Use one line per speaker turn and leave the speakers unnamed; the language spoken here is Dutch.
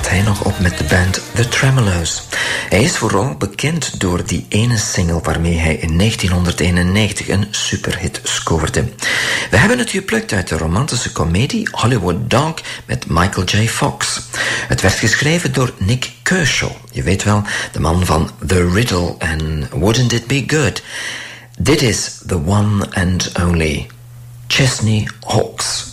trad hij nog op met de band The Tremolos. Hij is vooral bekend door die ene single waarmee hij in 1991 een superhit scoorde. We hebben het geplukt uit de romantische komedie Hollywood Dog met Michael J. Fox. Het werd geschreven door Nick Kershaw. Je weet wel, de man van The Riddle en Wouldn't It Be Good. Dit is the one and only Chesney Hawkes.